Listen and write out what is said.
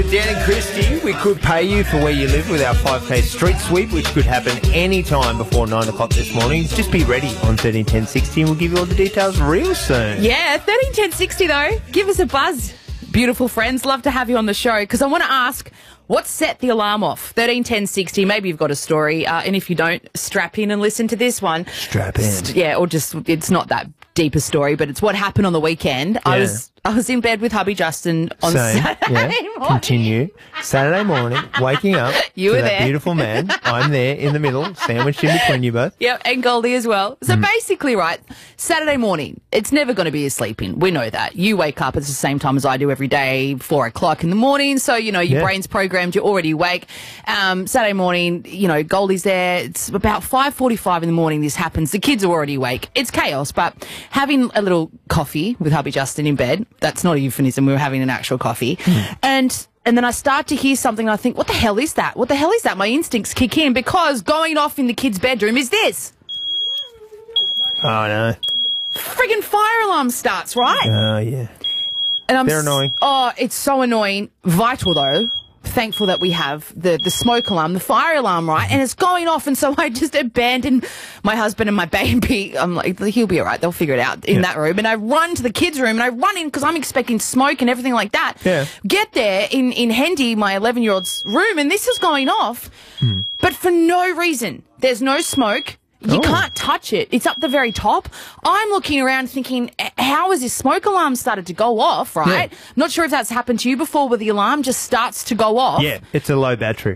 with Dan and Christy. We could pay you for where you live with our 5K street sweep, which could happen any time before 9 o'clock this morning. Just be ready on 131060 and we'll give you all the details real soon. Yeah, 131060 though. Give us a buzz. Beautiful friends, love to have you on the show because I want to ask, what set the alarm off? 131060, maybe you've got a story, and if you don't, strap in and listen to this one. Strap in. Yeah, or just, it's not that deep a story, but it's what happened on the weekend. Yeah. I was in bed with hubby Justin on Saturday morning. Continue. Saturday morning, waking up You to were that there. beautiful man. I'm there in the middle, sandwiched in between you both. Yep, and Goldie as well. So basically, right, Saturday morning, it's never going to be a sleep-in. We know that. You wake up at the same time as I do every day, 4 o'clock in the morning, so, you know, your brain's programmed, you're already awake. Saturday morning, you know, Goldie's there. It's about 5:45 in the morning this happens. The kids are already awake. It's chaos, but having a little coffee with hubby Justin in bed, that's not a euphemism, we were having an actual coffee. And then I start to hear something and I think, what the hell is that? What the hell is that? My instincts kick in because going off in the kids' bedroom is this. Oh, no. Friggin' fire alarm starts, right? Oh, yeah. And They're annoying. Oh, it's so annoying. Vital, though. Thankful that we have the smoke alarm, the fire alarm, right? And it's going off, and so I just abandoned my husband and my baby. I'm like, he'll be all right. They'll figure it out in that room. And I run to the kids' room, and I run in because I'm expecting smoke and everything like that. Yeah. Get there in Hendy, my 11-year-old's room, and this is going off. But for no reason. There's no smoke. You can't touch it. It's up the very top. I'm looking around thinking, how has this smoke alarm started to go off, right? Yeah. Not sure if that's happened to you before where the alarm just starts to go off. Yeah, it's a low battery.